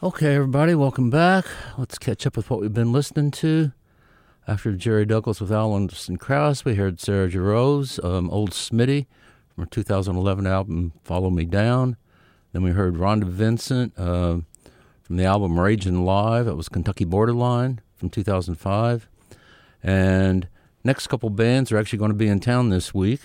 Okay, everybody, welcome back. Let's catch up with what we've been listening to. After Jerry Douglas with Al Anderson Krauss, we heard Sarah Jarosz, Old Smitty, from her 2011 album Follow Me Down. Then we heard Rhonda Vincent from the album Ragin' Live. That was Kentucky Borderline from 2005. And next couple bands are actually going to be in town this week.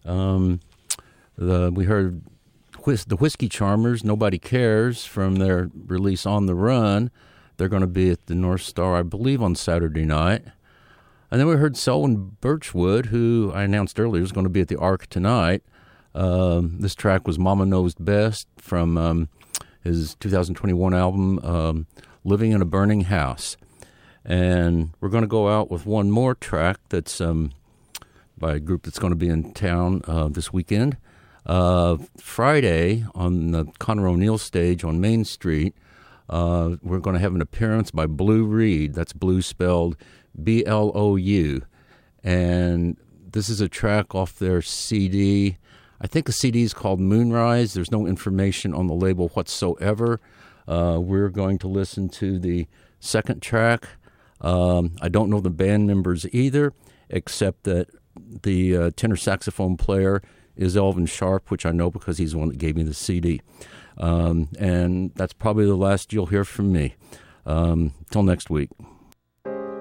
We heard the Whiskey Charmers, Nobody Cares, from their release On the Run. They're going to be at the North Star, I believe, on Saturday night. And then we heard Selwyn Birchwood, who I announced earlier is going to be at the Ark tonight. This track was Mama Knows Best from his 2021 album, Living in a Burning House. And we're going to go out with one more track that's by a group that's going to be in town this weekend. Friday on the Conor O'Neill stage on Main Street, we're going to have an appearance by Blue Reed. That's Blue spelled B-L-O-U. And this is a track off their CD. I think the CD is called Moonrise. There's no information on the label whatsoever. We're going to listen to the second track. I don't know the band members either, except that the tenor saxophone player is Elvin Sharp, which I know because he's the one that gave me the CD. And that's probably the last you'll hear from me. Till next week.